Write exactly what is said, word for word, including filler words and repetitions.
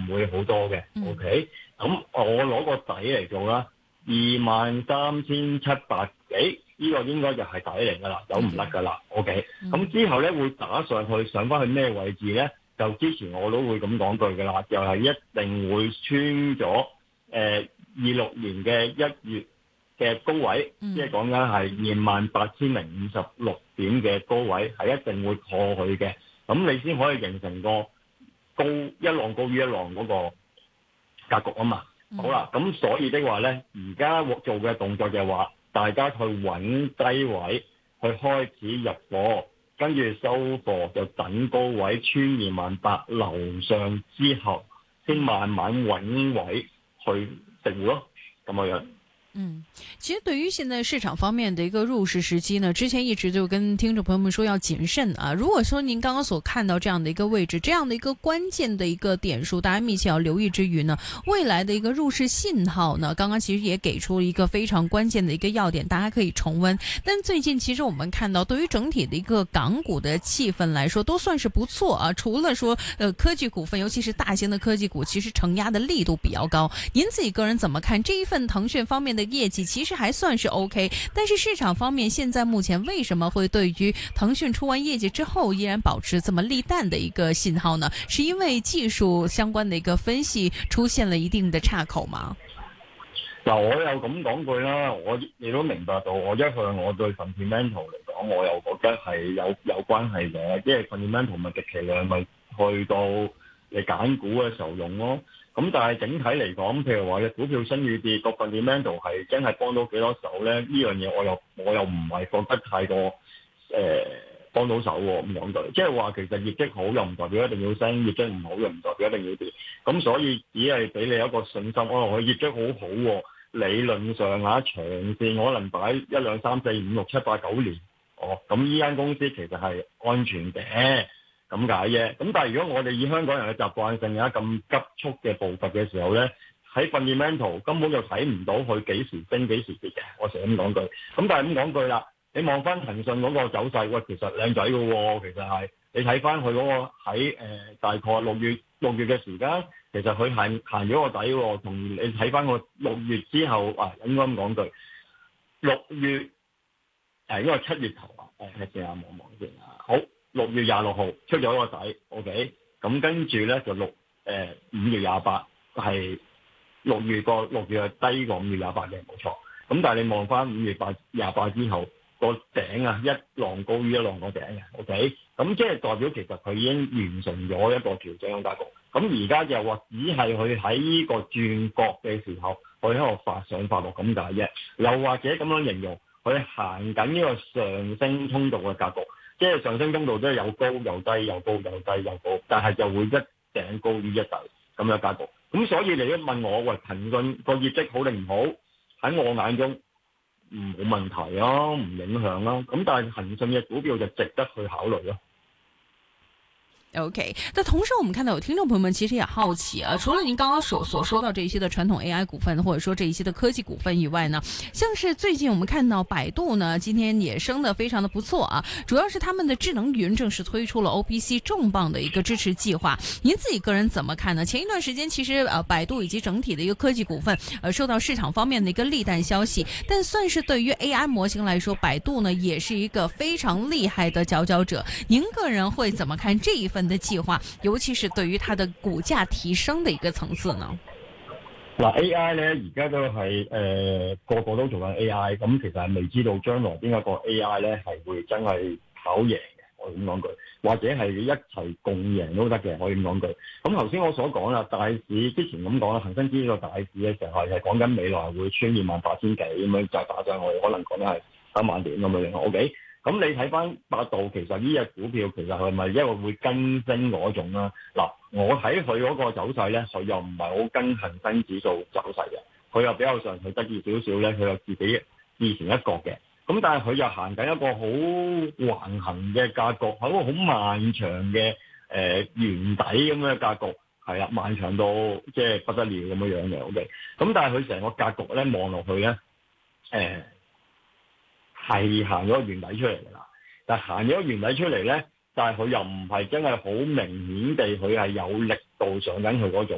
會好多嘅。 嗯、 OK，咁我攞個底嚟做啦，二萬三千七百幾，呢個應該就係底嚟㗎啦，走唔甩㗎啦。OK，咁、嗯、之後咧會打上去，上翻去咩位置咧？就之前我都會咁講句㗎啦，就係、是、一定會穿咗誒二六年嘅一月嘅高位，嗯、即係講緊係二萬八千零五十六點嘅高位，係一定會破去嘅。咁你先可以形成個高一浪高於一浪嗰個格局啊嘛。嗯、好啦，咁所以的話咧，而家做嘅動作就係話，大家去揾低位去開始入貨。跟住收貨就等高位穿二萬八樓上之後，先慢慢揾位去食糊咯，咁樣。 嗯，其實對於現在市場方面的一個入市時機呢，之前一直就跟聽眾朋友們說要謹慎啊。如果說您剛剛所看到這樣的一個位置，這樣的一個關鍵的一個點數，大家密切要留意之餘呢，未來的一個入市信號呢，剛剛其實也給出一個非常關鍵的一個要點，大家可以重溫。但最近其實我們看到，對於整體的一個港股的氣氛來說，都算是不錯啊。除了說，呃，科技股份，尤其是大型的科技股，其實承壓的力度比較高。您自己個人怎麼看這一份騰訊方面的業績其實還算是 OK， 但是市場方面現在目前為什麼會對於騰訊出完業績之後依然保持這麼利淡的一個信號呢？是因為技術相關的一個分析出現了一定的岔口嗎？ 嗱，我又咁講句啦，我亦都明白到，我一向我對 fundamental 嚟講，我又覺得係有有關係嘅，即係 fundamental 咪極其量咪去到你揀股嘅時候用咯。咁但係整體嚟講，譬如話嘅股票升與跌，個 fundamental 係真係幫到幾多手咧？呢樣嘢我又我又唔係覺得太過誒、呃、幫到手喎。咁講句，即係話其實業績好又唔代表一定要升，業績唔好又唔代表一定要跌。咁所以只係俾你一個信心，哦，佢業績好好喎，理論上啊長線可能擺一兩三四五六七八九年，哦，咁呢間公司其實係安全嘅。咁解啫。咁但係如果我哋以香港人嘅習慣性啊咁急速嘅步伐嘅時候咧，喺 fundamental 根本就睇唔到佢幾時升幾時跌嘅。我成日咁講句。咁但係咁講句啦，你望翻騰訊嗰個走勢，喂，其實靚仔嘅喎，其實係你睇翻佢嗰個喺誒、呃、大概六月六月嘅時間，其實佢行行咗個底喎。同你睇翻個六月之後啊，應該咁講句，六月誒因為七月頭啊，誒睇下望望先啊，好。六月廿六號出咗個底 ，OK，咁跟住咧就六誒五月廿八係六月個六月係低過五月廿八嘅，冇錯。咁但係你望翻五月八廿八之後個頂啊，一浪高於一浪個頂嘅 ，OK，咁即係代表其實佢已經完成咗一個調整嘅格局。咁而家就話只係佢喺呢個轉角嘅時候，佢喺度發上發落咁解啫。又或者咁樣形容，佢行緊呢個上升通道嘅格局。即係上升通道都係有高有低，有高有低有高，但係就會一頂高於一底咁樣格局。咁所以你一問我，喂，騰訊個業績好定唔好？喺我眼中唔冇問題啊，唔影響啦。咁但係騰訊嘅股票就值得去考慮咯。 OK，那同時我們看到有聽眾朋友們其實也好奇啊，除了您剛剛所所說到這一些的傳統 A I 股份，或者說這一些的科技股份以外呢，像是最近我們看到百度呢，今天也升得非常的不錯啊，主要是他們的智能雲正式推出了 O P C 重磅的一個支持計劃，您自己個人怎麼看呢？前一段時間其實呃百度以及整體的一個科技股份呃受到市場方面的一個利淡消息，但算是對於 A I 模型來說，百度呢也是一個非常厲害的佼佼者，您個人會怎麼看這一份的計劃，尤其是對於它的股價提升的一個層次呢？ 嗱 A I 咧而家都係誒、呃、個個都做緊 A I，咁其實係未知道將來邊一個 A I 咧係會真係跑贏嘅，我咁講句，或者係一齊共贏都得嘅，我咁講句。咁頭先我所講啦，大市之前咁講啦，恒生指數大市嘅時候係講緊未來會穿二萬八千幾咁樣，再打上去可能講緊係三萬點咁樣樣 ，OK。咁你睇翻百度，其實呢隻股票其實係咪一個會跟升嗰種啦？嗱，我睇佢嗰個走勢咧，佢又唔係好跟恒生指數走勢嘅，佢又比較上佢得意少少咧，佢有自己自成一角嘅。咁但係佢又行緊一個好橫行嘅格局，係一個好漫長嘅誒圓底咁嘅格局，係啊，漫長到即係不得了咁樣樣嘅。OK，咁但係佢成個格局咧望落去咧，誒、呃。係行咗個圓底出嚟㗎啦，但係行咗個圓底出嚟咧，但係佢又唔係真係好明顯地，佢係有力度上緊佢嗰種。